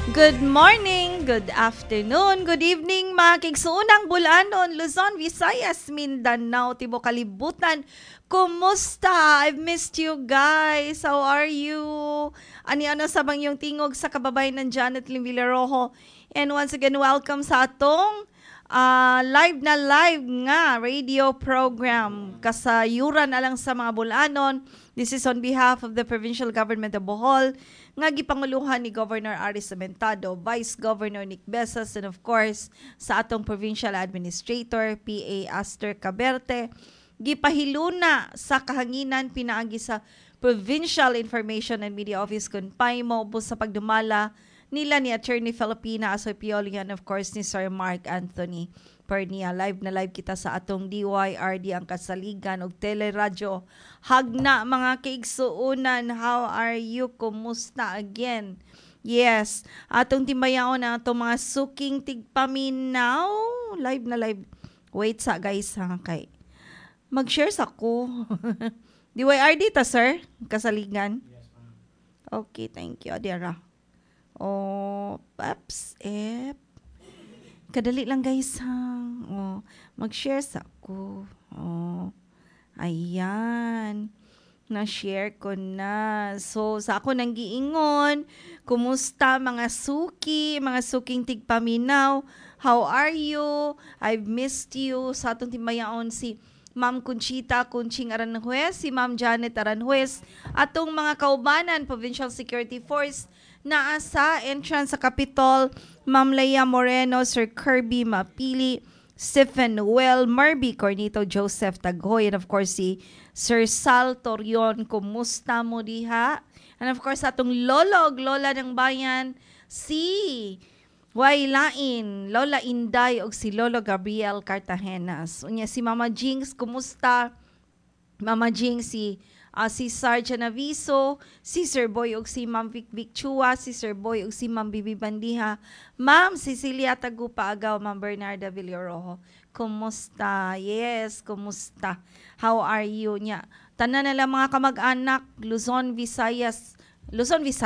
Good morning, good afternoon, good evening mga kigsuunang Bulanon, Luzon, Visayas, Mindanao, Tibo Kalibutan. Kumusta? I've missed you guys. How are you? Ano sa bang yung tingog sa kababayan ng Janet Lim Villarojo. And once again, welcome sa atong live na live nga radio program kasayuran alang sa mga Bulanon. This is on behalf of the Provincial Government of Bohol, nga gipanguluhan ni Governor Aris Amentado, Vice Governor Nick Besas, and of course, sa atong Provincial Administrator, PA Aster Caberte. Gipahiluna sa kahanginan pinaagi sa Provincial Information and Media Office kung paimo ubos sa pagdumala nila ni Attorney Filipina Asopiolian, of course, ni Sir Mark Anthony Pernia. Live na live kita sa atong DYRD, ang kasaligan og teleradyo. Hagna mga kaigsuunan, how are you? Kumusta again? Yes, atong timbayaon na atong mga suking tigpaminaw. Live na live. Wait sa guys ha, kay mag-share sa ko. DYRD ta sir? Kasaligan? Yes, ma'am. Okay, thank you. Adira. Oh, paps, kadali lang guys ha. Oh, mag-share sa ako. Oh, ayan. Na-share ko na. So, sa ako nang giingon, kumusta mga suking tigpaminaw? How are you? I've missed you. Sa atong timbayaon si Ma'am Conchita Kunching Aranjuez, si Ma'am Janet Aranjuez, atong mga kaubanan, Provincial Security Force, naa sa entrance sa Capitol, Ma'am Leia Moreno, Sir Kirby Mapili, Stephen Noel, Marby Cornito, Joseph Taghoy, and of course si Sir Sal Torion. Kumusta mo diha? And of course atong lolog, lola ng bayan, si Wailain, Lola Inday o si Lolo Gabriel Cartagenas. Unya si Mama Jinx, kumusta? Mama Jinx, si Sarja Naviso, si Sir Boy o si Ma'am Vic Chua, si Sir Boy o si Ma'am Bibi Bandiha, Ma'am Cecilia Tagupa Agaw, Ma'am Bernarda Villorojo. Kumusta? Yes, kumusta? How are you? Nya, tanan na lang mga kamag-anak, Luzon, Visayas,